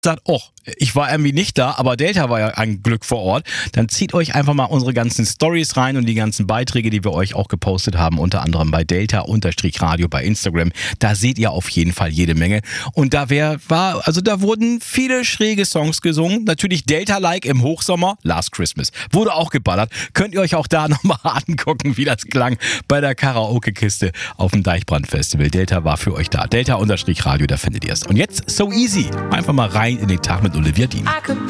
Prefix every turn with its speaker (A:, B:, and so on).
A: sagt, oh, ich war irgendwie nicht da, aber Delta war ja ein Glück vor Ort, dann zieht euch einfach mal unsere ganzen Stories rein und die ganzen Beiträge, die wir euch auch gepostet haben, unter anderem bei Delta_Radio bei Instagram. Da seht ihr auf jeden Fall jede Menge. Und da da wurden viele schräge Songs gesungen. Natürlich Delta-like im Hochsommer, Last Christmas. Wurde auch geballert. Könnt ihr euch auch da nochmal angucken, wie das klang bei der Karaoke-Kiste auf dem Deichbrand-Festival. Delta war für euch da. Delta_Radio, da findet ihr es. Und jetzt So Easy. Einfach mal rein in den Tag mit Olivia Dean.